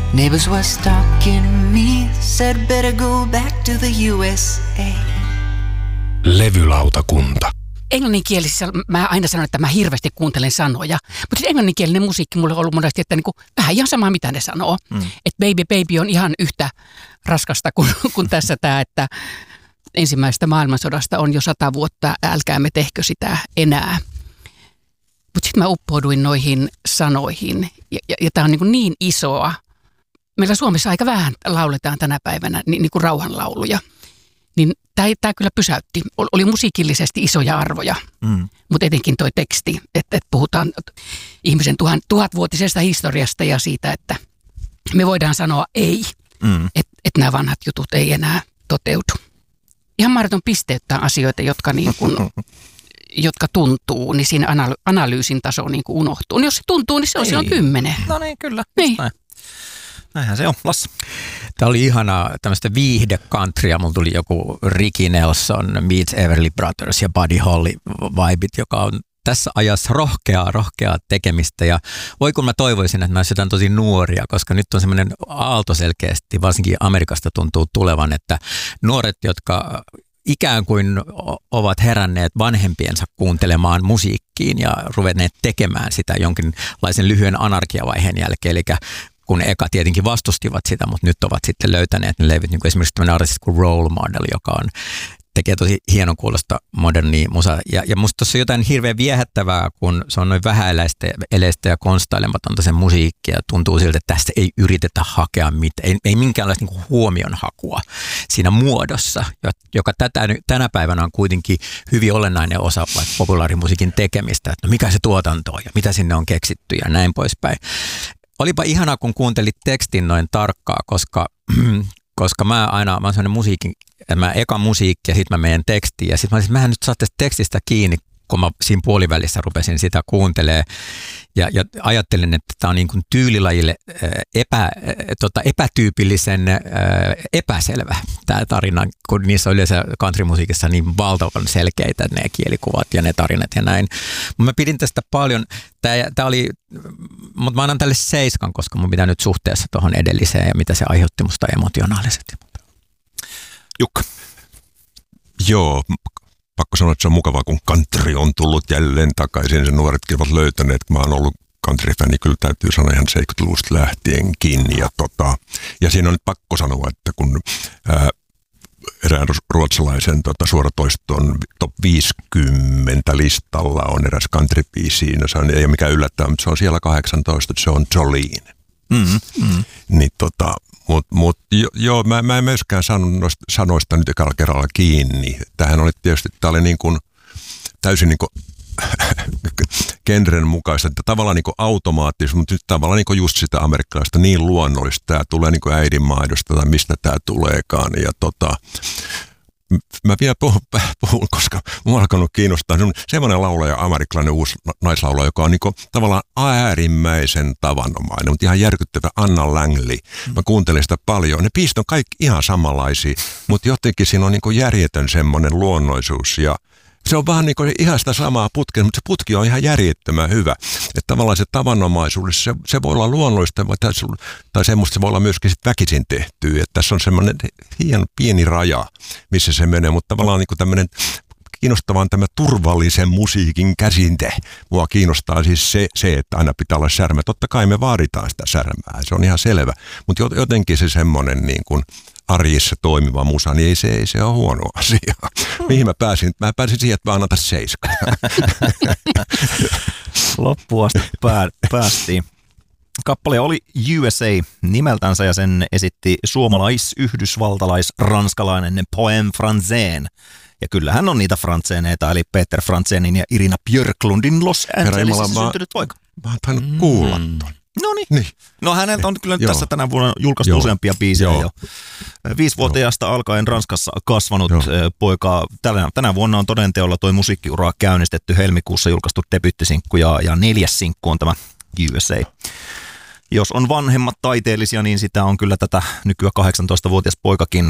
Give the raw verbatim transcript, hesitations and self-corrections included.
Neighbors were stalking me, said better go back to the U S A. Levylautakunta. Englanninkielisissä mä aina sanon, että mä hirveästi kuuntelen sanoja, mutta sitten englanninkielinen musiikki mulle on ollut monesti, että niinku, vähän ihan sama mitä ne sanoo. Mm. Että Baby Baby on ihan yhtä raskasta kuin, kuin tässä tämä, että ensimmäisestä maailmansodasta on jo sata vuotta, älkäämme tehkö sitä enää. Mutta sitten mä uppouduin noihin sanoihin ja, ja, ja tämä on niin, niin isoa. Meillä Suomessa aika vähän lauletaan tänä päivänä niin, niin kuin rauhanlauluja. Niin tämä kyllä pysäytti. Oli musiikillisesti isoja arvoja, mm. mutta etenkin toi teksti, että, että puhutaan ihmisen tuhan, tuhatvuotisesta historiasta ja siitä, että me voidaan sanoa ei, mm. että, että nämä vanhat jutut ei enää toteudu. Ihan mahdoton pisteyttää asioita, jotka, niin kuin, jotka tuntuu, niin siinä analyysin taso niin kuin unohtuu. Niin jos se tuntuu, niin se on silloin kymmenen. No niin, kyllä. Niin. Näinhän se on, Lasse. Tämä oli ihanaa tämmöistä viihde-countrya. Mulla tuli joku Ricky Nelson, Meets Everly Brothers ja Buddy Holly vibit, joka on tässä ajassa rohkeaa, rohkeaa tekemistä. Ja voi kun mä toivoisin, että nämä olisivat jotain tosi nuoria, koska nyt on semmoinen aalto selkeästi, varsinkin Amerikasta tuntuu tulevan, että nuoret, jotka ikään kuin ovat heränneet vanhempiensa kuuntelemaan musiikkiin ja ruvenneet tekemään sitä jonkinlaisen lyhyen anarkiavaiheen jälkeen, eli kun eka tietenkin vastustivat sitä, mutta nyt ovat sitten löytäneet ne levyt, niin kuin esimerkiksi tämmöinen artisti kuin Role Model, joka on, tekee tosi hienon kuulosta modernia musaa. Ja, ja musta tuossa on jotain hirveän viehättävää, kun se on noin vähäeleistä eleistä ja konstailematonta sen musiikkia. Tuntuu siltä, että tästä ei yritetä hakea mitään, ei, ei minkäänlaista niin kuin huomionhakua siinä muodossa, joka tätä, tänä päivänä on kuitenkin hyvin olennainen osa vaikka populaarimusiikin tekemistä. Että no mikä se tuotanto on ja mitä sinne on keksitty ja näin poispäin. Olipa ihanaa, kun kuuntelit tekstin noin tarkkaa, koska, koska mä aina, mä oon sellainen musiikin, mä eka musiikki ja sitten mä menen tekstiin. Ja sitten mä olisin, mä en nyt saa tästä tekstistä kiinni, kun mä siinä puolivälissä rupesin sitä kuuntelemaan. Ja, ja ajattelin, että tämä on niin kuin tyylilajille epä, tota, epätyypillisen epäselvä tämä tarina, kun niissä on yleensä countrymusiikissa niin valtavan selkeitä ne kielikuvat ja ne tarinat ja näin. Mutta mä pidin tästä paljon. Tämä, tämä oli, mutta mä annan tälle seiskan, koska mun pitää nyt suhteessa tuohon edelliseen ja mitä se aiheutti musta emotionaalisesti. Jukka. Joo, pakko sanoa, että se on mukavaa, kun country on tullut jälleen takaisin. Sen nuoretkin ovat löytäneet. Mä oon ollut country-fani, kyllä täytyy sanoa ihan seitsemänkymmentäluvusta lähtienkin. Ja, tota, ja siinä on nyt pakko sanoa, että kun ää, erään ruotsalaisen tota, suoratoiston top viisikymmentä listalla on eräs country-biisi. No, se on, ei ole mikään yllättävää, mutta se on siellä kahdeksantoista, se on Jolene. Mm-hmm. Mm-hmm. Niin tota... Mutta mut, jo, joo, mä, mä en myöskään saanut noista sanoista nyt ekalla kerralla kiinni. Tämähän oli tietysti, tämä oli niin kuin täysin niin kuin genren mukaista, että tavallaan niin kuin automaattisesti, mutta nyt tavallaan niin kuin just sitä amerikkalaista niin luonnollista. Tämä tulee niin kuin äidinmaidosta tai mistä tämä tuleekaan. Ja tota, mä vielä puhun, puhun koska mua on alkanut kiinnostaa semmoinen laulaja, amerikkalainen uusi naislaulaja, joka on niin kuin tavallaan äärimmäisen tavanomainen, mutta ihan järkyttävä Anna Langley. Mä kuuntelin sitä paljon. Ne biisit on kaikki ihan samanlaisia, mutta jotenkin siinä on niin kuin järjetön semmoinen luonnoisuus ja se on vähän niin kuin ihan sitä samaa putkea, mutta se putki on ihan järjettömän hyvä. Että tavallaan se tavanomaisuus, se, se voi olla luonnollista tai, tai semmoista se voi olla myöskin väkisin tehtyä. Että tässä on semmoinen hieno pieni raja, missä se menee, mutta tavallaan niin kuin tämmöinen kiinnostavaa tämä turvallisen musiikin käsinte. Mua kiinnostaa siis se, se, että aina pitää olla särmä. Totta kai me vaaditaan sitä särmää, se on ihan selvä. Mutta jotenkin se semmoinen niin kuin arjessa toimiva musa, niin ei se, ei se ole huono asia. Mihin mä pääsin? Mä pääsin siihen, että mä annan tässä seiskan. Loppuun asti pää, päästiin. Kappale oli U S A nimeltänsä ja sen esitti suomalais, yhdysvaltalais, ranskalainen Poème Français. Ja kyllähän on niitä Franzéneita, eli Peter Franzénin ja Irina Björklundin Los Angelesissa syntynyt poika. Mä oon tainnut mm. kuulla ton. No niin. No häneltä on kyllä Joo. tässä tänä vuonna julkaistu Joo. useampia biisejä Joo. jo. Viisivuotiaasta alkaen Ranskassa kasvanut Joo. poika. Tänä, tänä vuonna on todenteolla toi musiikkiura käynnistetty, helmikuussa julkaistu debyttisinkku ja, ja neljäs sinkku on tämä U S A. Jos on vanhemmat taiteellisia, niin sitä on kyllä tätä nykyään kahdeksantoistavuotias poikakin